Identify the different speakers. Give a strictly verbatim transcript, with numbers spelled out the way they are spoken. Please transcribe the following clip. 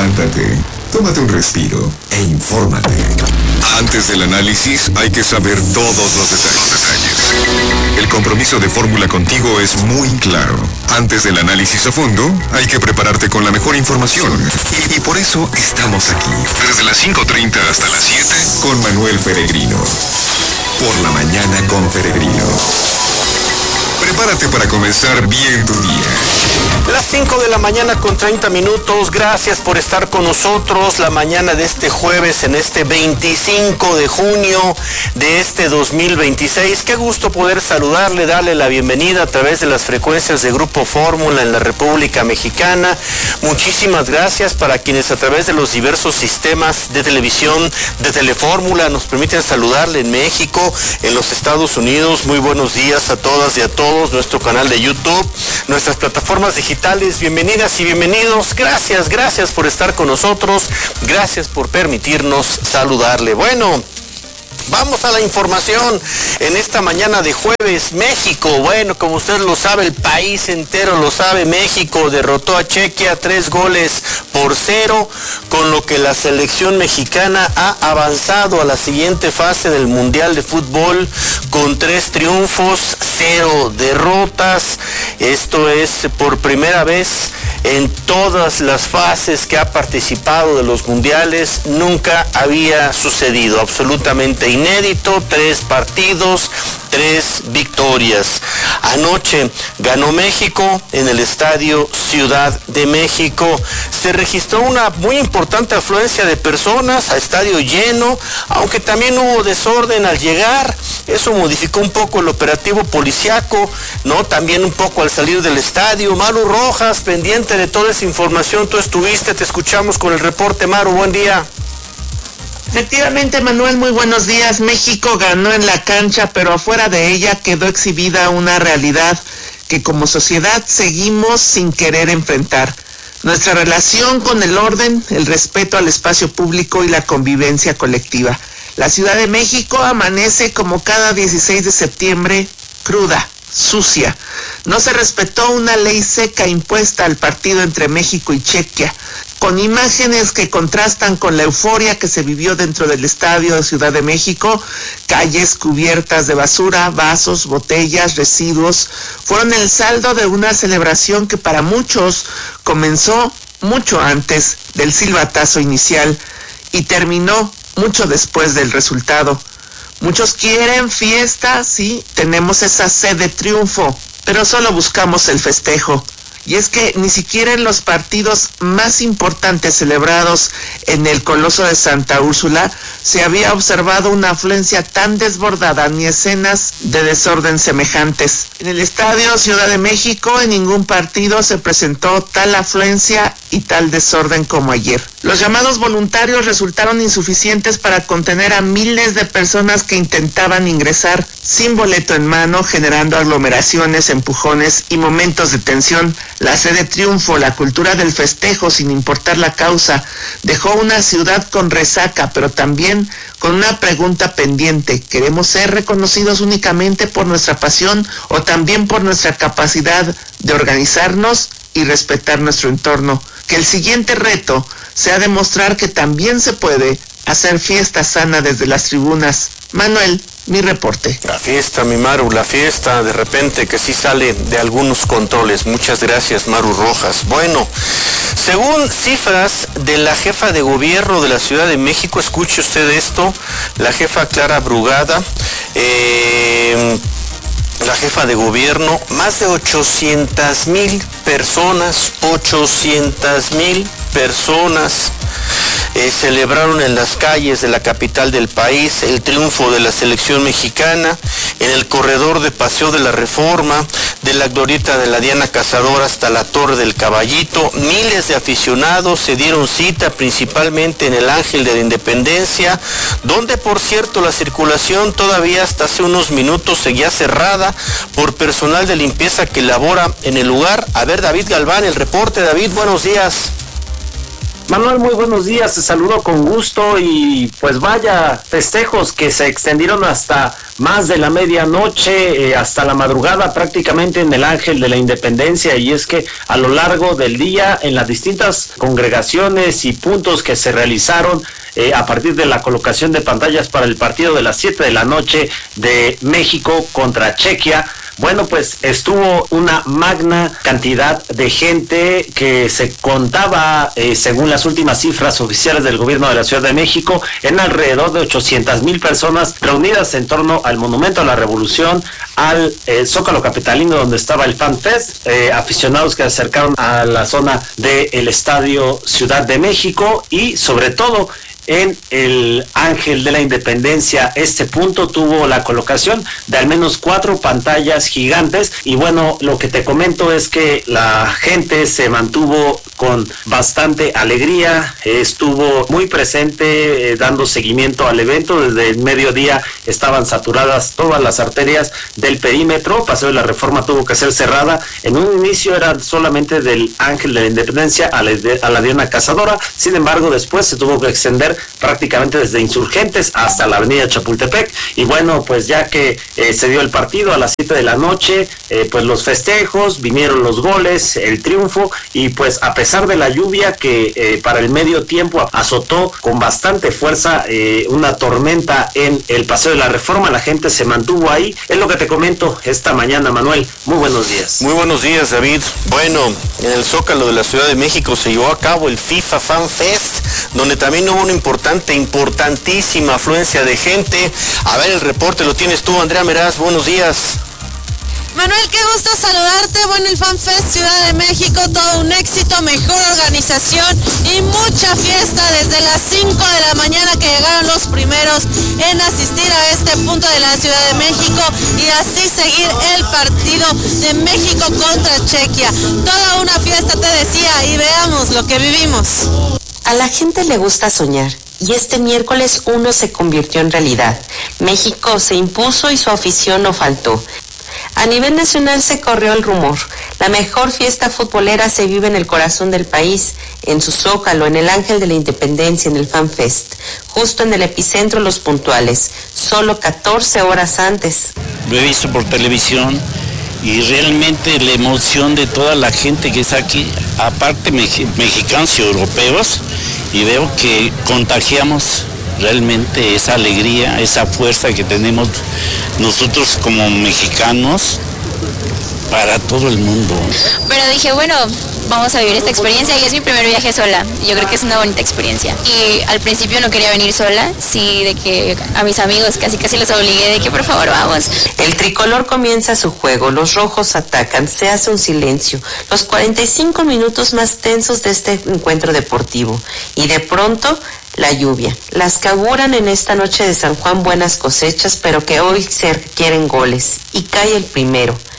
Speaker 1: levántate, tómate un respiro e infórmate. Antes del análisis hay que saber todos los detalles. El compromiso de Fórmula contigo es muy claro. Antes del análisis a fondo hay que prepararte con la mejor información. Y, y por eso estamos aquí. Desde las cinco treinta hasta las siete con Manuel Peregrino. Por la mañana con Peregrino. Prepárate para comenzar bien tu día.
Speaker 2: Las cinco de la mañana con treinta minutos. Gracias por estar con nosotros la mañana de este jueves, en este veinticinco de junio de este dos mil veintiséis. Qué gusto poder saludarle, darle la bienvenida a través de las frecuencias de Grupo Fórmula en la República Mexicana. Muchísimas gracias para quienes a través de los diversos sistemas de televisión de Telefórmula nos permiten saludarle en México, en los Estados Unidos. Muy buenos días a todas y a todos. Nuestro canal de YouTube, nuestras plataformas digitales. Bienvenidas y bienvenidos. Gracias, gracias por estar con nosotros. Gracias por permitirnos saludarle. Bueno, vamos a la información en esta mañana de jueves. México, bueno, como usted lo sabe, el país entero lo sabe, México derrotó a Chequia tres goles por cero, con lo que la selección mexicana ha avanzado a la siguiente fase del Mundial de Fútbol con tres triunfos, cero derrotas. Esto es por primera vez en todas las fases que ha participado de los mundiales. Nunca había sucedido, absolutamente inédito. Tres partidos, tres victorias. Anoche ganó México en el Estadio Ciudad de México. Se registró una muy importante afluencia de personas a estadio lleno, aunque también hubo desorden al llegar. Eso modificó un poco el operativo policiaco, ¿no? También un poco al salir del estadio. Maru Rojas, pendiente de toda esa información, tú estuviste, te escuchamos con el reporte. Maru, buen día.
Speaker 3: Efectivamente, Manuel, muy buenos días. México ganó en la cancha, pero afuera de ella quedó exhibida una realidad que como sociedad seguimos sin querer enfrentar. Nuestra relación con el orden, el respeto al espacio público y la convivencia colectiva. La Ciudad de México amanece como cada dieciséis de septiembre, cruda, sucia. No se respetó una ley seca impuesta al partido entre México y Chequia, con imágenes que contrastan con la euforia que se vivió dentro del estadio de Ciudad de México. Calles cubiertas de basura, vasos, botellas, residuos, fueron el saldo de una celebración que para muchos comenzó mucho antes del silbatazo inicial y terminó mucho después del resultado. Muchos quieren fiesta, sí, tenemos esa sed de triunfo, pero solo buscamos el festejo. Y es que ni siquiera en los partidos más importantes celebrados en el Coloso de Santa Úrsula se había observado una afluencia tan desbordada ni escenas de desorden semejantes. En el Estadio Ciudad de México en ningún partido se presentó tal afluencia y tal desorden como ayer. Los llamados voluntarios resultaron insuficientes para contener a miles de personas que intentaban ingresar sin boleto en mano, generando aglomeraciones, empujones y momentos de tensión. La sed de triunfo, la cultura del festejo sin importar la causa, dejó una ciudad con resaca, pero también con una pregunta pendiente. ¿Queremos ser reconocidos únicamente por nuestra pasión o también por nuestra capacidad de organizarnos y respetar nuestro entorno? Que el siguiente reto sea demostrar que también se puede hacer fiesta sana desde las tribunas. Manuel, mi reporte.
Speaker 2: La fiesta, mi Maru, la fiesta de repente que sí sale de algunos controles. Muchas gracias, Maru Rojas. Bueno, según cifras de la jefa de gobierno de la Ciudad de México, escuche usted esto, la jefa Clara Brugada, eh... la jefa de gobierno, más de ochocientas mil personas, ochocientas mil personas eh, celebraron en las calles de la capital del país el triunfo de la selección mexicana en el corredor de Paseo de la Reforma, de la glorieta de la Diana Cazadora hasta la Torre del Caballito. Miles de aficionados se dieron cita principalmente en el Ángel de la Independencia, donde por cierto la circulación todavía hasta hace unos minutos seguía cerrada por personal de limpieza que labora en el lugar. A ver, David Galván, el reporte. David, buenos días.
Speaker 4: Manuel, muy buenos días, te saludo con gusto y pues vaya festejos que se extendieron hasta más de la medianoche, eh, hasta la madrugada prácticamente en el Ángel de la Independencia, y es que a lo largo del día en las distintas congregaciones y puntos que se realizaron eh, a partir de la colocación de pantallas para el partido de las siete de la noche de México contra Chequia, bueno, pues estuvo una magna cantidad de gente que se contaba, eh, según las últimas cifras oficiales del gobierno de la Ciudad de México, en alrededor de ochocientas mil personas reunidas en torno al Monumento a la Revolución, al eh, Zócalo Capitalino, donde estaba el Fan Fest, eh, aficionados que se acercaron a la zona del Estadio Ciudad de México y sobre todo en el Ángel de la Independencia. Este punto tuvo la colocación de al menos cuatro pantallas gigantes y bueno, lo que te comento es que la gente se mantuvo con bastante alegría, estuvo muy presente eh, dando seguimiento al evento. Desde el mediodía estaban saturadas todas las arterias del perímetro. Paseo de la Reforma tuvo que ser cerrada. En un inicio era solamente del Ángel de la Independencia a la, a la Diana Cazadora, sin embargo después se tuvo que extender prácticamente desde Insurgentes hasta la avenida Chapultepec, y bueno, pues ya que eh, se dio el partido a las siete de la noche, eh, pues los festejos, vinieron los goles, el triunfo, y pues a pesar de la lluvia que eh, para el medio tiempo azotó con bastante fuerza eh, una tormenta en el Paseo de la Reforma, la gente se mantuvo ahí. Es lo que te comento esta mañana, Manuel. Muy buenos días.
Speaker 2: Muy buenos días, David. Bueno, en el Zócalo de la Ciudad de México se llevó a cabo el FIFA Fan Fest, donde también hubo una importante, importantísima afluencia de gente. A ver, el reporte lo tienes tú, Andrea Meraz. Buenos días.
Speaker 5: Manuel, qué gusto saludarte. Bueno, el Fan Fest Ciudad de México, todo un éxito, mejor organización y mucha fiesta desde las cinco de la mañana que llegaron los primeros en asistir a este punto de la Ciudad de México y así seguir el partido de México contra Chequia. Toda una fiesta, te decía, y veamos lo que vivimos.
Speaker 6: A la gente le gusta soñar y este miércoles uno se convirtió en realidad. México se impuso y su afición no faltó. A nivel nacional se corrió el rumor. La mejor fiesta futbolera se vive en el corazón del país, en su Zócalo, en el Ángel de la Independencia, en el Fan Fest, justo en el epicentro Los Puntuales, solo catorce horas antes.
Speaker 7: Lo he visto por televisión y realmente la emoción de toda la gente que está aquí, aparte mexicanos y europeos, y veo que contagiamos realmente esa alegría, esa fuerza que tenemos nosotros como mexicanos para todo el mundo.
Speaker 8: Pero dije, bueno, vamos a vivir esta experiencia y es mi primer viaje sola. Yo creo que es una bonita experiencia. Y al principio no quería venir sola, sí, de que a mis amigos casi casi los obligué de que por favor vamos.
Speaker 6: El tricolor comienza su juego, los rojos atacan, se hace un silencio, los cuarenta y cinco minutos más tensos de este encuentro deportivo. Y de pronto, la lluvia. Las que auguran en esta noche de San Juan buenas cosechas, pero que hoy se requieren goles. Y cae el primero.